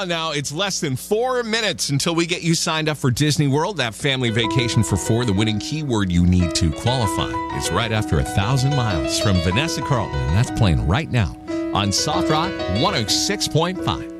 on now. It's less than 4 minutes until we get you signed up for Disney World. That family vacation for 4, the winning keyword you need to qualify is right after 1,000 miles from Vanessa Carlton. And that's playing right now on Soft Rock 106.5.